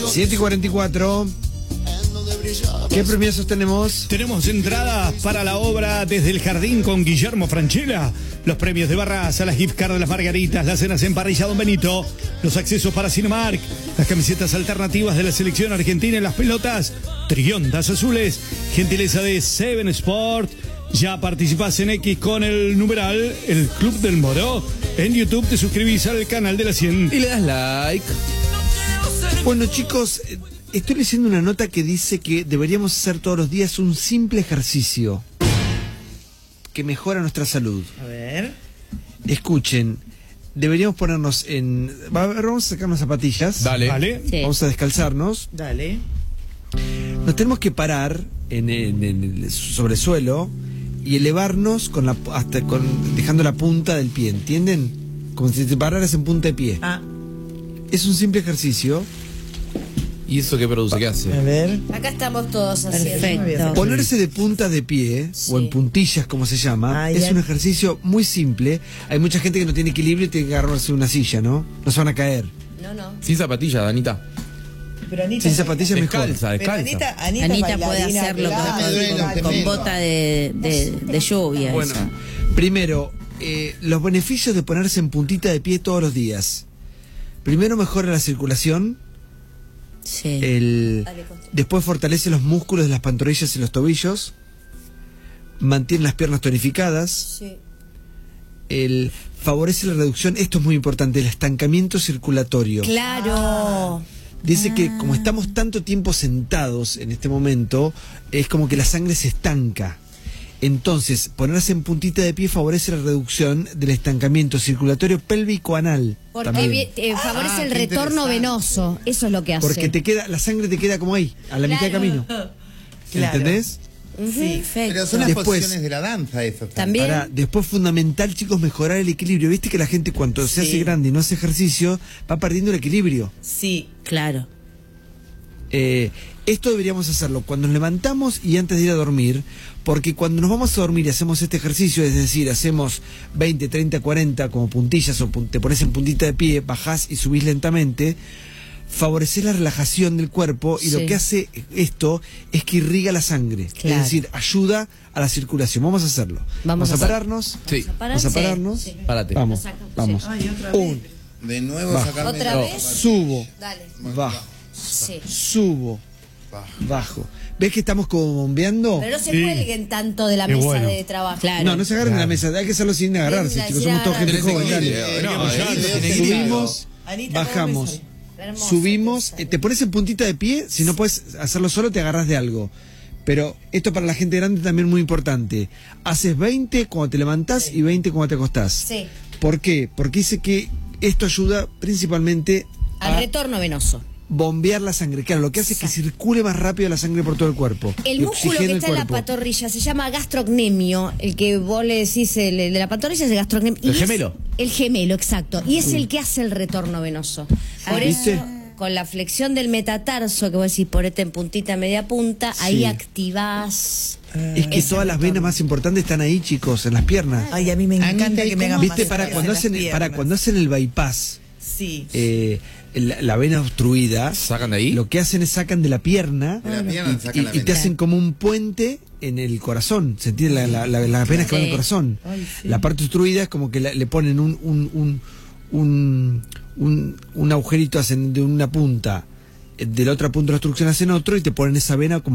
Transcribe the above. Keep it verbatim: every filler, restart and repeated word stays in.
siete y cuarenta y cuatro. ¿Qué premios tenemos? Tenemos entradas para la obra Desde el Jardín con Guillermo Francella, los premios de Barraza, las gift cards de las Margaritas, las cenas en parrilla Don Benito, los accesos para Cinemark, las camisetas alternativas de la selección argentina y las pelotas triondas azules, gentileza de Seven Sport. Ya participás en X con el numeral El Club del Moro. En YouTube te suscribís al canal de la cien y le das like. Bueno, chicos, estoy leyendo una nota que dice que deberíamos hacer todos los días un simple ejercicio que mejora nuestra salud. A ver. Escuchen, deberíamos ponernos en... A ver, vamos a sacarnos zapatillas. Dale. Vale. Sí. Vamos a descalzarnos. Dale. Nos tenemos que parar en, en- en el sobre el suelo y elevarnos con la, hasta con, dejando la punta del pie, ¿entienden? Como si te pararas en punta de pie. Ah, Es un simple ejercicio. ¿Y eso qué produce? ¿Qué hace? a ver. Acá estamos todos haciendo. Perfecto. Ponerse de punta de pie, Sí. o en puntillas como se llama, Ah, es ya. un ejercicio muy simple. Hay mucha gente que no tiene equilibrio y tiene que agarrarse de una silla, ¿no? No se van a caer. No, no. Sin zapatillas, Danita. Pero Anita, Sin zapatillas mejor. Descalza, Pero descalza. Anita, Anita, Anita es puede bailarina, hacerlo claro, con, con- con- con bota de, de, de lluvia. Bueno, esa. primero, eh, los beneficios de ponerse en puntita de pie todos los días. Primero, mejora la circulación. Sí. El, Dale, Costa. después fortalece los músculos de las pantorrillas y los tobillos. Mantiene las piernas tonificadas. Sí. El, favorece la reducción, esto es muy importante, el estancamiento circulatorio. Claro. Dice que como estamos tanto tiempo sentados en este momento, es como que la sangre se estanca. Entonces, ponerse en puntita de pie favorece la reducción del estancamiento circulatorio pélvico anal. Porque también. vi- eh, favorece Ah, el qué retorno interesante. venoso. Eso es lo que hace. Porque te queda, la sangre te queda como ahí, a la mitad de Claro. camino. Claro. ¿Entendés? Ujú, Sí, perfecto. Pero son las Después- posiciones de la danza eso. También. Ahora, después fundamental, chicos, mejorar el equilibrio. Viste que la gente cuando se Sí. hace grande y no hace ejercicio, va perdiendo el equilibrio. Sí. Claro. Eh, esto deberíamos hacerlo cuando nos levantamos y antes de ir a dormir, porque cuando nos vamos a dormir y hacemos este ejercicio, es decir, hacemos veinte, treinta, cuarenta como puntillas o pun- te pones en puntita de pie, bajás y subís lentamente, favorecer la relajación del cuerpo y Sí. lo que hace esto es que irriga la sangre, Claro. es decir, ayuda a la circulación. Vamos a hacerlo. Vamos Vamos, a a hacer- pararnos. Sí. Vamos a pararnos. Sí. Párate. Vamos, Saca- vamos. Ay, otra vez. Un, De nuevo Bajo. sacarme ¿Otra la- vez? subo, Dale. bajo, Sí. subo, Bajo. bajo. ¿Ves que estamos como bombeando? Pero no se Sí. cuelguen tanto de la Qué mesa bueno. de trabajo. No, no se agarren de la mesa, hay que hacerlo sin agarrarse, Sin- chicos, sin somos todos gente agarrarse. joven, dale. Eh, No, eh, ya, eh, no tiene eh, Subimos, Anita, bajamos, ¿cómo Hermoso, subimos, qué eh, te pones en puntita de pie, si no puedes hacerlo solo te agarras de algo. Pero esto para la gente grande también muy importante. Haces veinte cuando te levantás y veinte cuando te acostás. Sí. ¿Por qué? Porque dice que esto ayuda principalmente Al a retorno venoso. bombear la sangre. Claro, lo que hace es que circule más rápido la sangre por todo el cuerpo. El y músculo oxigena que el está en la cuerpo. pantorrilla se llama gastrocnemio. El que vos le decís, el, el de la pantorrilla es el gastrocnemio. Y ¿El es- gemelo? El gemelo, exacto. Y es el que hace el retorno venoso. Por ¿Viste? eso, con la flexión del metatarso, que vos decís, ponete en puntita, media punta, ahí Sí. activás. Es que todas las venas más importantes están ahí, chicos, en las piernas. Ay, a mí me encanta Anita, ¿y que me hagan cómo- ¿Viste? Para masajes cuando, en las hacen, para piernas. cuando hacen el bypass, Sí. eh, la, la vena obstruida, ¿Sacan de ahí? lo que hacen es sacan de la pierna De la pierna y, sacan y- la y te vena. hacen como un puente en el corazón. ¿Se entiende? La, la, la- las venas que van al Sí. corazón. Ay, sí. La parte obstruida es como que la- le ponen un, un, un, un, un, un agujerito hacen de una punta, eh, de la otra punta de la obstrucción hacen otro y te ponen esa vena como